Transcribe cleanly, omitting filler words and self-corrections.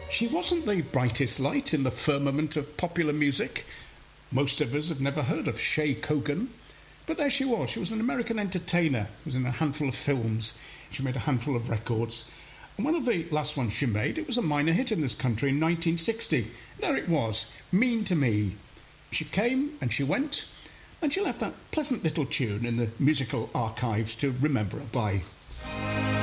She wasn't the brightest light in the firmament of popular music. Most of us have never heard of Shay Kogan. But there she was. She was an American entertainer. She was in a handful of films. She made a handful of records. And one of the last ones she made, it was a minor hit in this country in 1960. There it was, Mean to Me. She came and she went, and she left that pleasant little tune in the musical archives to remember her by.